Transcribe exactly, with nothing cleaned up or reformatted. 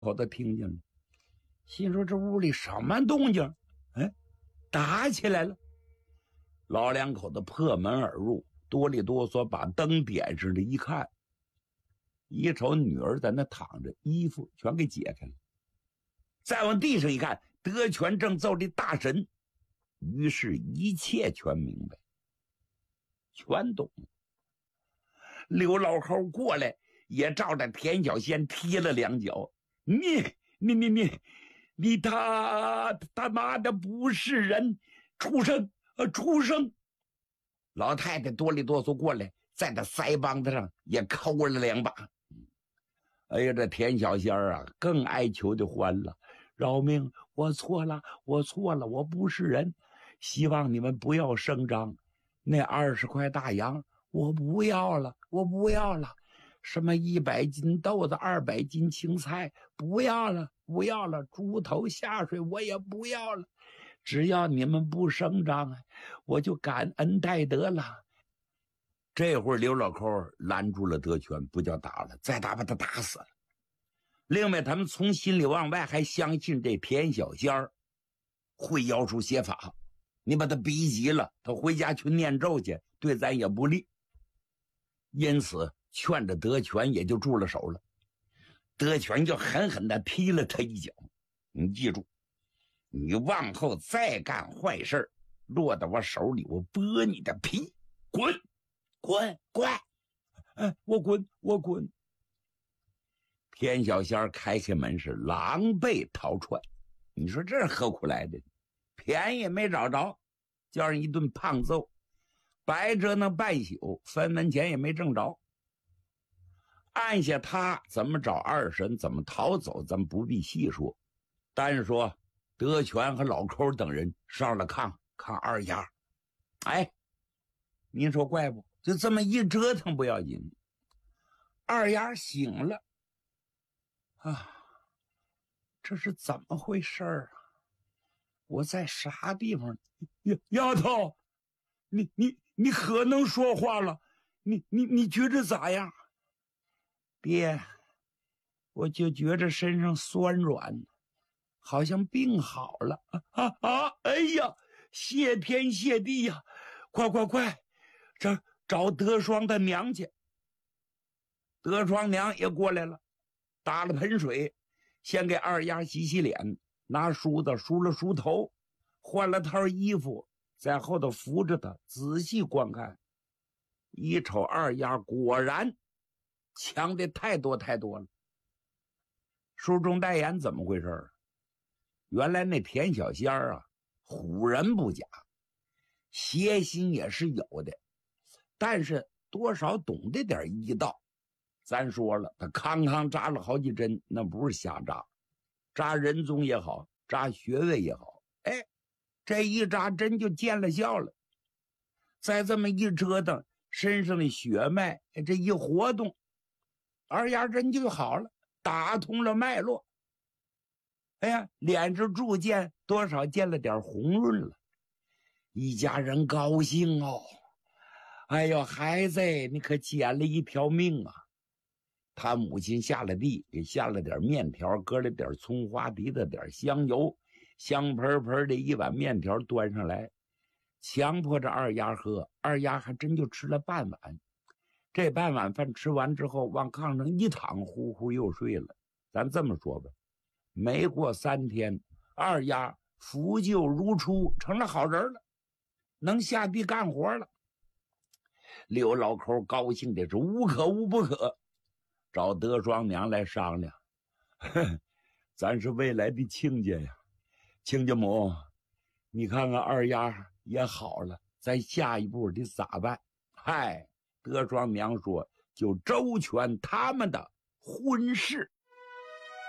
口子听见了，心说这屋里什么动静？哎，打起来了。老两口子破门而入，哆里哆嗦把灯点上了，一看，一瞅女儿在那躺着，衣服全给解开了。再往地上一看，德全正揍这大神，于是一切全明白，全懂了。刘老猴过来也照着田小仙踢了两脚，你你你你你他他妈的不是人，畜生啊畜生！老太太哆里哆嗦过来，在他腮帮子上也抠了两把。哎呀，这田小仙啊更哀求的欢了，饶命，我错了，我错了，我不是人，希望你们不要声张。那二十块大洋我不要了，我不要了。什么一百斤豆子，二百斤青菜，不要了，不要了。猪头下水我也不要了。只要你们不声张，我就感恩戴德了。这会儿刘老抠拦住了德全，不叫打了，再打把他打死了。另外，他们从心里往外还相信这田小仙儿会妖术邪法，你把他逼急了，他回家去念咒去，对咱也不利。因此劝着德全也就住了手了。德全就狠狠地踢了他一脚，你记住，你往后再干坏事，落到我手里，我剥你的皮，滚滚滚！哎，我滚我滚！田小仙开开门是狼狈逃窜。你说这是何苦来的？便宜没找着，叫人一顿胖揍，白折腾半宿，分文钱也没挣着。按下他怎么找二婶，怎么逃走，咱们不必细说，单说德全和老抠等人上了炕，看二丫。哎，您说怪不？就这么一折腾不要紧，二丫醒了啊，这是怎么回事啊？我在啥地方？丫丫头，你你你可能说话了，你你你觉着咋样？爹，我就觉着身上酸软，好像病好了啊啊啊！哎呀，谢天谢地呀！快快快，这找德双的娘去。德双娘也过来了，打了盆水，先给二丫洗洗脸，拿梳子梳了梳头，换了套衣服，在后头扶着她，仔细观看。一瞅二丫果然强的太多太多了。书中代言怎么回事？原来那田小仙儿啊，唬人不假，邪心也是有的，但是多少懂得点医道。咱说了，他康康扎了好几针，那不是瞎扎，扎人中也好，扎穴位也好，哎，这一扎针就见了效了。再这么一折腾，身上的血脉这一活动，二丫针就好了，打通了脉络。哎呀，脸上逐渐多少见了点红润了，一家人高兴哦。哎呦，孩子，你可捡了一条命啊！他母亲下了地，给下了点面条，搁了点葱花，滴了点香油，香喷喷的一碗面条端上来，强迫着二丫喝。二丫还真就吃了半碗。这半碗饭吃完之后，往炕上一躺，呼呼又睡了。咱这么说吧，没过三天，二丫扶柩如初，成了好人了，能下地干活了。刘老抠高兴的是无可无不可，找德双娘来商量，咱是未来的亲家呀，亲家母，你看看二丫也好了，咱下一步得咋办？嗨，德双娘说就周全他们的婚事。